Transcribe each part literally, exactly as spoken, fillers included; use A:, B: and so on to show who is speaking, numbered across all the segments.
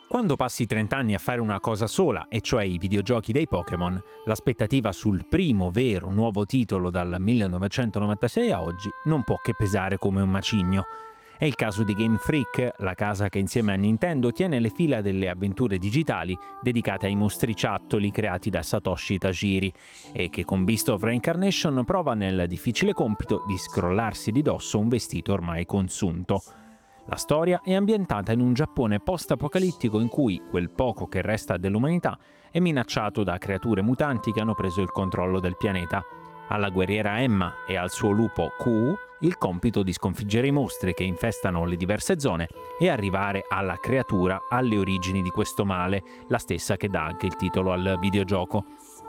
A: Quando passi trenta anni a fare una cosa sola, e cioè i videogiochi dei Pokémon, l'aspettativa sul primo vero nuovo titolo dal millenovecentonovantasei a oggi non può che pesare come un macigno. È il caso di Game Freak, la casa che insieme a Nintendo tiene le fila delle avventure digitali dedicate ai mostriciattoli creati da Satoshi Tajiri e che con Beast of Reincarnation prova nel difficile compito di scrollarsi di dosso un vestito ormai consunto. La storia è ambientata in un Giappone post-apocalittico in cui quel poco che resta dell'umanità è minacciato da creature mutanti che hanno preso il controllo del pianeta. Alla guerriera Emma e al suo lupo Ku il compito di sconfiggere i mostri che infestano le diverse zone e arrivare alla creatura alle origini di questo male, la stessa che dà anche il titolo al videogioco.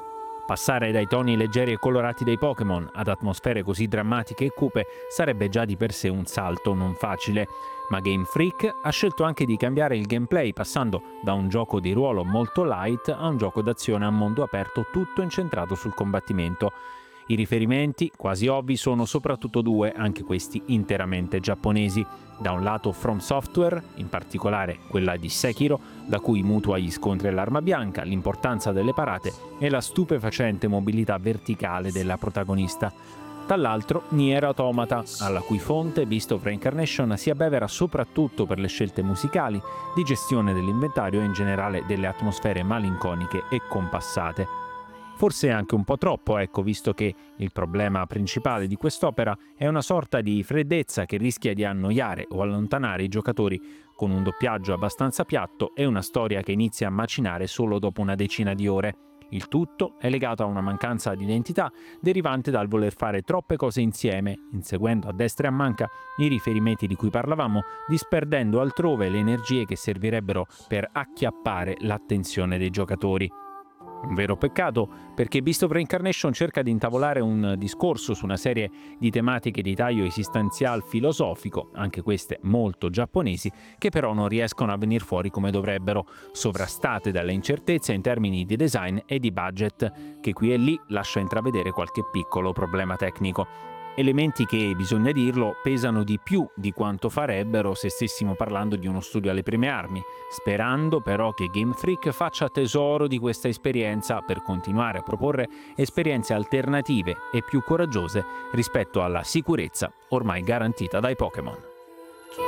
A: Passare dai toni leggeri e colorati dei Pokémon ad atmosfere così drammatiche e cupe sarebbe già di per sé un salto non facile, ma Game Freak ha scelto anche di cambiare il gameplay passando da un gioco di ruolo molto light a un gioco d'azione a mondo aperto tutto incentrato sul combattimento. I riferimenti, quasi ovvi, sono soprattutto due, anche questi interamente giapponesi. Da un lato From Software, in particolare quella di Sekiro, da cui mutua gli scontri e l'arma bianca, l'importanza delle parate e la stupefacente mobilità verticale della protagonista. Dall'altro Nier Automata, alla cui fonte Beast of Reincarnation si abbevera soprattutto per le scelte musicali, di gestione dell'inventario e in generale delle atmosfere malinconiche e compassate. Forse anche un po' troppo, ecco, visto che il problema principale di quest'opera è una sorta di freddezza che rischia di annoiare o allontanare i giocatori, con un doppiaggio abbastanza piatto e una storia che inizia a macinare solo dopo una decina di ore. Il tutto è legato a una mancanza di identità derivante dal voler fare troppe cose insieme, inseguendo a destra e a manca i riferimenti di cui parlavamo, disperdendo altrove le energie che servirebbero per acchiappare l'attenzione dei giocatori. Un vero peccato, perché Beast of Reincarnation cerca di intavolare un discorso su una serie di tematiche di taglio esistenzial filosofico, anche queste molto giapponesi, che però non riescono a venir fuori come dovrebbero, sovrastate dalle incertezze in termini di design e di budget, che qui e lì lascia intravedere qualche piccolo problema tecnico. Elementi che, bisogna dirlo, pesano di più di quanto farebbero se stessimo parlando di uno studio alle prime armi, sperando però che Game Freak faccia tesoro di questa esperienza per continuare a proporre esperienze alternative e più coraggiose rispetto alla sicurezza ormai garantita dai Pokémon.